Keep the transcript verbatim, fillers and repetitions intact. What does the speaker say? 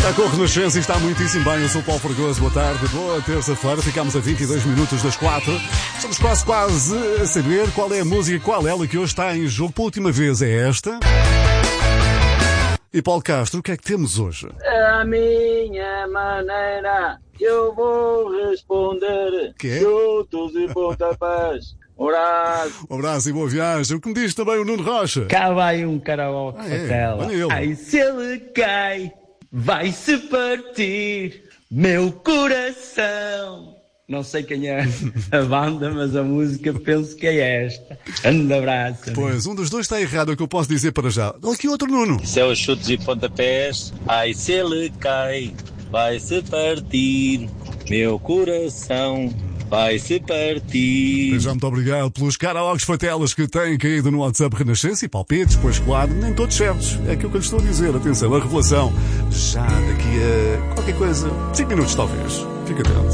Está com a Renascença e está muitíssimo bem. Eu sou o Paulo Fragoso, boa tarde, boa terça-feira. Ficámos a vinte e dois minutos das quatro. Estamos quase, quase a saber qual é a música, qual ela que hoje está em jogo. Pela última vez é esta. E Paulo Castro, o que é que temos hoje? A minha maneira, eu vou responder. Que é? Chutos e pontapés. Um abraço. Um abraço e boa viagem. O que me diz também o Nuno Rocha? Cá vai um karaoke Ah, é? fatela. Olha ele. Ai, se ele cai, vai-se partir meu coração. Não sei quem é a banda, mas a música penso que é esta. Grande abraço. Pois, um dos dois está errado, é o que eu posso dizer para já. Olha aqui outro Nuno. Se é os chutes e pontapés, ai se ele cai, vai-se partir meu coração. Vai-se partir. Já muito obrigado pelos karaokes fatelas que têm caído no WhatsApp Renascença e palpites, pois claro, nem todos certos. É aquilo que eu lhe estou a dizer. Atenção, a revelação já daqui a qualquer coisa, cinco minutos talvez. Fica atento.